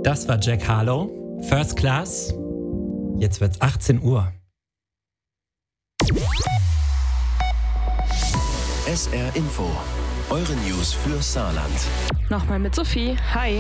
Das war Jack Harlow, First Class. Jetzt wird's 18 Uhr. SR Info, eure News für Saarland. Nochmal mit Sophie. Hi.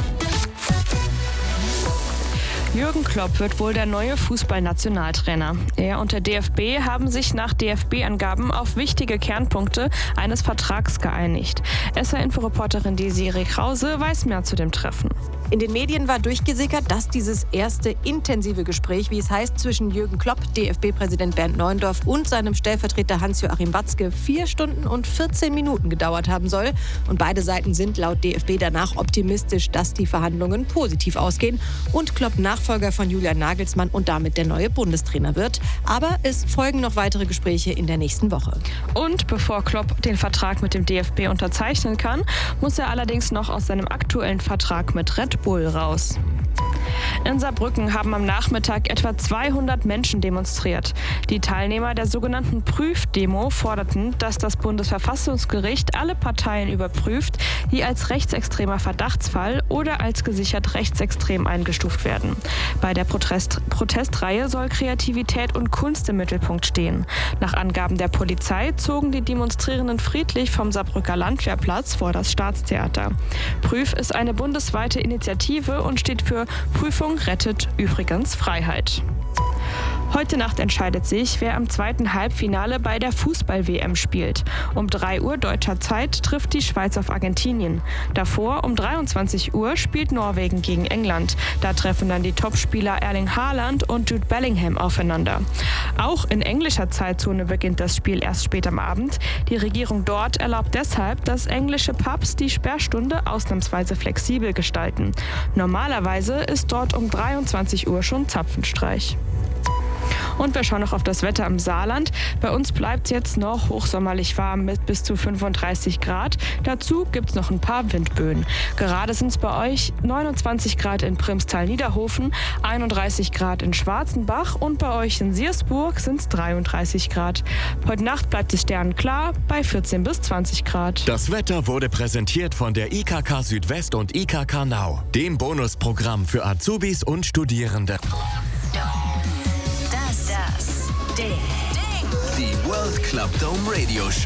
Jürgen Klopp wird wohl der neue Fußballnationaltrainer. Er und der DFB haben sich nach DFB-Angaben auf wichtige Kernpunkte eines Vertrags geeinigt. SR-Info-Reporterin Desiree Krause weiß mehr zu dem Treffen. In den Medien war durchgesickert, dass dieses erste intensive Gespräch, wie es heißt, zwischen Jürgen Klopp, DFB-Präsident Bernd Neuendorf und seinem Stellvertreter Hans-Joachim Watzke 4 Stunden und 14 Minuten gedauert haben soll. Und beide Seiten sind laut DFB danach optimistisch, dass die Verhandlungen positiv ausgehen und Klopp Nachfolger von Julian Nagelsmann und damit der neue Bundestrainer wird. Aber es folgen noch weitere Gespräche in der nächsten Woche. Und bevor Klopp den Vertrag mit dem DFB unterzeichnen kann, muss er allerdings noch aus seinem aktuellen Vertrag mit Red Bull raus. In Saarbrücken haben am Nachmittag etwa 200 Menschen demonstriert. Die Teilnehmer der sogenannten Prüfdemo forderten, dass das Bundesverfassungsgericht alle Parteien überprüft, die als rechtsextremer Verdachtsfall oder als gesichert rechtsextrem eingestuft werden. Bei der Protestreihe soll Kreativität und Kunst im Mittelpunkt stehen. Nach Angaben der Polizei zogen die Demonstrierenden friedlich vom Saarbrücker Landwehrplatz vor das Staatstheater. Prüf ist eine bundesweite Initiative und steht für Prüfung rettet übrigens Freiheit. Heute Nacht entscheidet sich, wer am zweiten Halbfinale bei der Fußball-WM spielt. Um 3 Uhr deutscher Zeit trifft die Schweiz auf Argentinien. Davor um 23 Uhr spielt Norwegen gegen England. Da treffen dann die Topspieler Erling Haaland und Jude Bellingham aufeinander. Auch in englischer Zeitzone beginnt das Spiel erst spät am Abend. Die Regierung dort erlaubt deshalb, dass englische Pubs die Sperrstunde ausnahmsweise flexibel gestalten. Normalerweise ist dort um 23 Uhr schon Zapfenstreich. Und wir schauen noch auf das Wetter im Saarland. Bei uns bleibt es jetzt noch hochsommerlich warm mit bis zu 35 Grad. Dazu gibt es noch ein paar Windböen. Gerade sind es bei euch 29 Grad in Primstal-Niederhofen, 31 Grad in Schwarzenbach und bei euch in Siersburg sind es 33 Grad. Heute Nacht bleibt es sternenklar bei 14 bis 20 Grad. Das Wetter wurde präsentiert von der IKK Südwest und IKK Nau, dem Bonusprogramm für Azubis und Studierende. Das Ding. Die World Club Dome Radio Show.